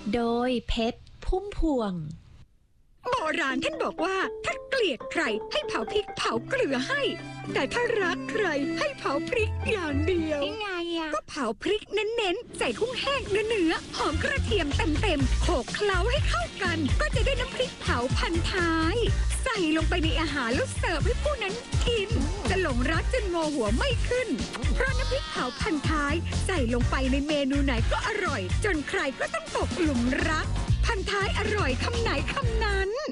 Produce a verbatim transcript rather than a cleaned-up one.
โดยเพชรพุ่มพวงโบราณท่านบอกว่าถ้าเกลียดใครให้เผาพริกเผาเกลือให้แต่ถ้ารักใครให้เผาพริกอย่างเดียวยังไงอะก็เผาพริกเน้นๆใส่กุ้งแห้งเนื้อๆหอมกระเทียมเต็มๆโขลกเคล้าให้เข้ากันก็จะได้น้ำพริกเผาพันท้ายใส่ลงไปในอาหารแล้วเสิร์ฟให้ผู้นั้นกินจะหลงรักจนงอหัวไม่ขึ้นเพราะน้ำพริกเผาพันท้ายใส่ลงไปในเมนูไหนก็อร่อยจนใครก็ต้องตกหลุมรักพันท้ายอร่อยคำไหนคำนั้น